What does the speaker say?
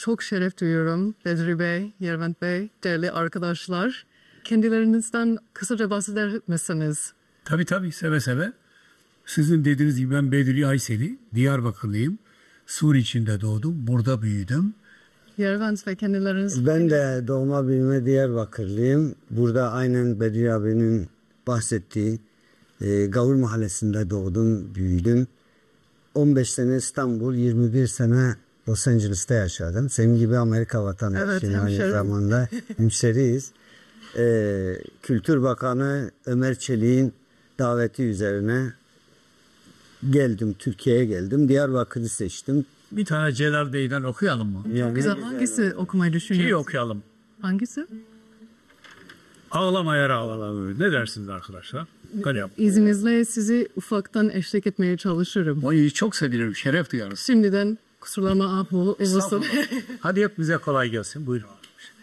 çok şeref duyuyorum. Bedri Bey, Yervant Bey, değerli arkadaşlar. Kendilerinizden kısaca bahseder misiniz? Tabii seve seve. Sizin dediğiniz gibi ben Bedri Ayseli, Diyarbakırlıyım. Suriçi'nde doğdum, burada büyüdüm. Yervant Bey kendileriniz... Ben de doğma büyüme Diyarbakırlıyım. Burada aynen Bedri abinin bahsettiği Gavur Mahallesi'nde doğdum, büyüdüm. 15 sene İstanbul, 21 sene Los Angeles'ta yaşadım. Senin gibi Amerika vatandaşıyım aynı zamanda. Hemşeriyiz. Kültür Bakanı Ömer Çelik'in daveti üzerine geldim, Türkiye'ye geldim. Diyarbakır'ı seçtim. Bir tane Celal Bey'den okuyalım mı? Yani Güzel. Hangisi okumayı düşünüyorsunuz? Şeyi okuyalım. Hangisi? Ağlama yer ağlama. Ne dersiniz arkadaşlar? Böyle yap. İzninizle sizi ufaktan eşlik etmeye çalışırım. Oy, çok sevinirim, şeref duyarız. Şimdiden kusurlarıma af olsun. Hadi hep bize kolay gelsin. Buyurun.